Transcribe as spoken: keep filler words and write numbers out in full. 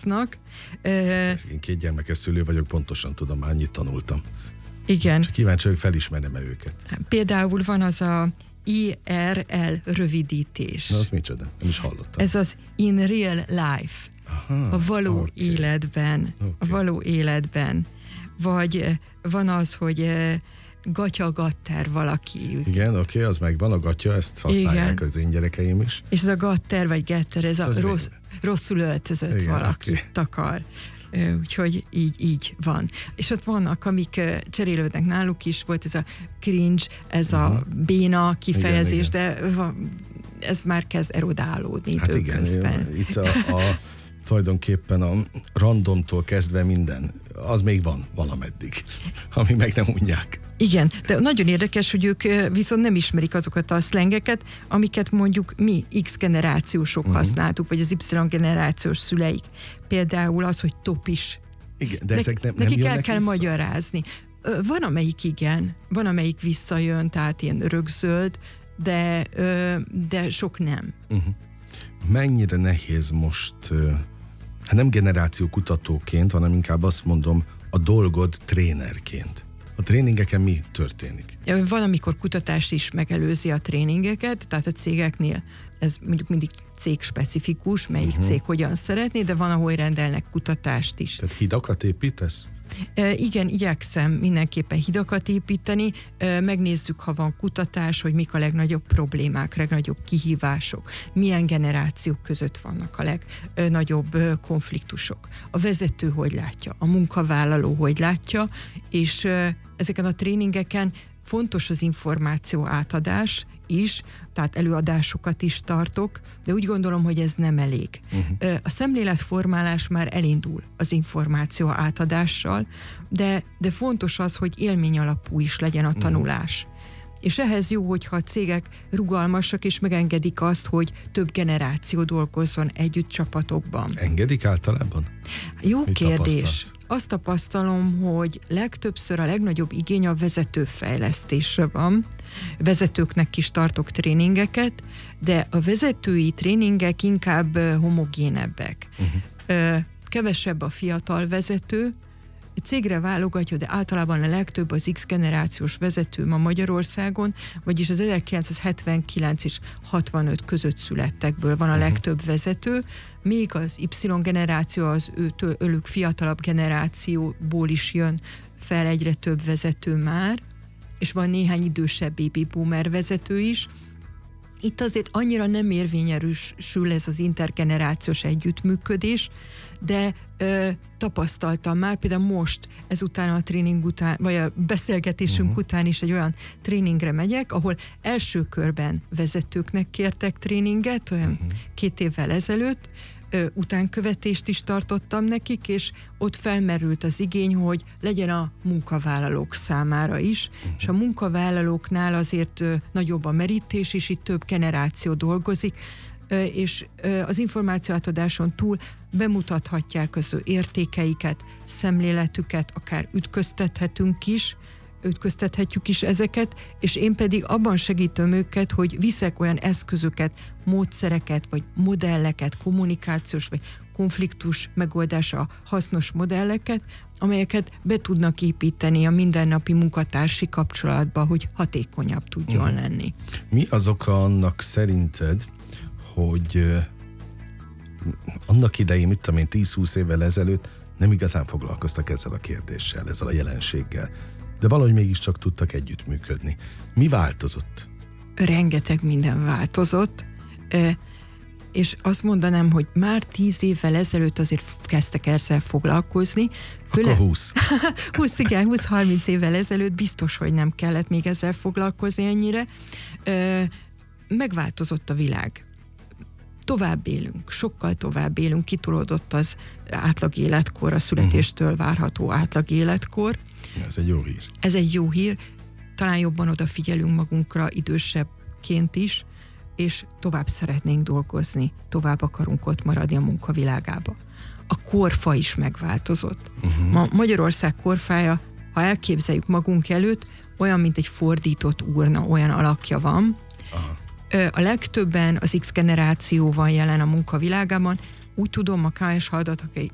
dolgoznak. Én két gyermekes szülő vagyok, pontosan tudom, már annyit tanultam. Igen. Csak kíváncsi vagyok, felismerem-e őket. Például van az a I R L rövidítés. Na, az micsoda? Nem is hallottam. Ez az in real life. Aha, a való okay. életben. Okay. A való életben. Vagy van az, hogy gatya gatter valaki. Igen, oké, okay, az megvan, a gatya, ezt használják igen. az én gyerekeim is. És ez a gatter vagy getter, ez a rossz, rosszul öltözött igen, valaki okay. takar. Úgyhogy így, így van. És ott vannak, amik cserélődnek náluk is, volt ez a cringe, ez uh-huh. a béna kifejezés, igen, igen. de ez már kezd erodálódni hát időközben. Igen, itt a, a tulajdonképpen a randomtól kezdve minden, az még van valameddig, amíg meg nem unják. Igen, de nagyon érdekes, hogy ők viszont nem ismerik azokat a szlengeket, amiket mondjuk mi X generációsok uh-huh. használtuk, vagy az Y generációs szüleik. Például az, hogy topis. Igen, de ezek nem, nem nekik el jönnek kell vissza? Magyarázni. Van amelyik igen, van amelyik visszajön, tehát ilyen örökzöld, de, de sok nem. Uh-huh. Mennyire nehéz most, hát nem generációkutatóként, hanem inkább azt mondom, a dolgod trénerként. A tréningeken mi történik? Van, amikor kutatás is megelőzi a tréningeket, tehát a cégeknél ez mondjuk mindig cégspecifikus, melyik uh-huh. cég hogyan szeretné, de van, ahol rendelnek kutatást is. Tehát hidakat építesz? E, igen, igyekszem mindenképpen hidakat építeni, e, megnézzük, ha van kutatás, hogy mik a legnagyobb problémák, legnagyobb kihívások, milyen generációk között vannak a legnagyobb konfliktusok. A vezető hogy látja, a munkavállaló hogy látja, és e, ezeken a tréningeken fontos az információ átadás is, tehát előadásokat is tartok, de úgy gondolom, hogy ez nem elég. Uh-huh. A szemléletformálás már elindul az információ átadással, de, de fontos az, hogy élmény alapú is legyen a tanulás. Uh-huh. És ehhez jó, hogyha a cégek rugalmasak és megengedik azt, hogy több generáció dolgozzon együtt csapatokban. Engedik általában? Jó Mit kérdés. Tapasztalsz? Azt tapasztalom, hogy legtöbbször a legnagyobb igény a vezetőfejlesztésre van. Vezetőknek is tartok tréningeket, de a vezetői tréningek inkább homogénebbek. Uh-huh. Kevesebb a fiatal vezető, cégre válogatja, de általában a legtöbb az X generációs vezető ma Magyarországon, vagyis az ezerkilencszázhetvenkilenc és hatvanöt között születtekből van a legtöbb vezető, még az Y generáció, az őlük fiatalabb generációból is jön fel egyre több vezető már, és van néhány idősebb baby boomer vezető is. Itt azért annyira nem érvényesül ez az intergenerációs együttműködés, de ö, tapasztaltam már, például most, ezután a tréning után, vagy a beszélgetésünk uh-huh. után is egy olyan tréningre megyek, ahol első körben vezetőknek kértek tréninget, olyan uh-huh. két évvel ezelőtt, ö, utánkövetést is tartottam nekik, és ott felmerült az igény, hogy legyen a munkavállalók számára is, uh-huh. és a munkavállalóknál azért ö, nagyobb a merítés, és itt több generáció dolgozik, és az információátadáson túl bemutathatják az ő értékeiket, szemléletüket, akár ütköztethetünk is, ütköztethetjük is ezeket, és én pedig abban segítem őket, hogy viszek olyan eszközöket, módszereket, vagy modelleket, kommunikációs, vagy konfliktus megoldása hasznos modelleket, amelyeket be tudnak építeni a mindennapi munkatársi kapcsolatba, hogy hatékonyabb tudjon uh-huh. lenni. Mi az oka annak szerinted, hogy uh, annak idején, mit tudom én, tíz-húsz évvel ezelőtt nem igazán foglalkoztak ezzel a kérdéssel, ezzel a jelenséggel, de valahogy mégiscsak tudtak együttműködni. Mi változott? Rengeteg minden változott, és azt mondanám, hogy már tíz évvel ezelőtt azért kezdtek ezzel foglalkozni. Főle... Akkor húsz. húsz, igen, húsz-harminc évvel ezelőtt biztos, hogy nem kellett még ezzel foglalkozni ennyire. Megváltozott a világ. Tovább élünk, sokkal tovább élünk, kitolódott az átlag életkor, a születéstől várható átlag életkor. Ez egy jó hír. Ez egy jó hír, talán jobban odafigyelünk magunkra idősebbként is, és tovább szeretnénk dolgozni, tovább akarunk ott maradni a munkavilágába. A korfa is megváltozott. Uh-huh. Ma Magyarország korfája, ha elképzeljük magunk előtt, olyan, mint egy fordított urna, olyan alakja van. Aha. A legtöbben az X generáció van jelen a munkavilágában. Úgy tudom, a ká es hallgatók egy,